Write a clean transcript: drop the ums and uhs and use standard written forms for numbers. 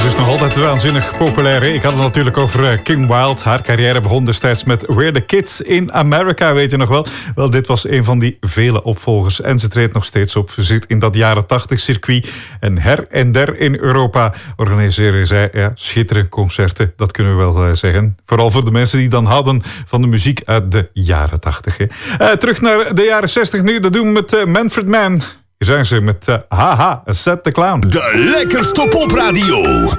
Ze is nog altijd waanzinnig populair. Hè? Ik had het natuurlijk over Kim Wilde. Haar carrière begon destijds met We're the Kids in America, weet je nog wel? Wel, dit was een van die vele opvolgers. En ze treedt nog steeds op. Ze zit in dat jaren 80 circuit. En her en der in Europa organiseren zij schitterende concerten. Dat kunnen we wel zeggen. Vooral voor de mensen die dan houden van de muziek uit de jaren 80. Hè? Terug naar de jaren 60 nu. Dat doen we met Manfred Mann. Hier zijn ze met Haha, Set the Clown. De lekkerste popradio.